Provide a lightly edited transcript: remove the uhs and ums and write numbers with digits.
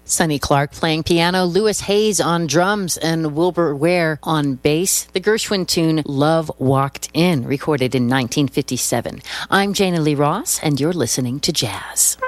Sonny Clark playing piano, Louis Hayes on drums, and Wilbur Ware on bass. The Gershwin tune Love Walked In, recorded in 1957. I'm Jana Lee Ross, and you're listening to Jazz.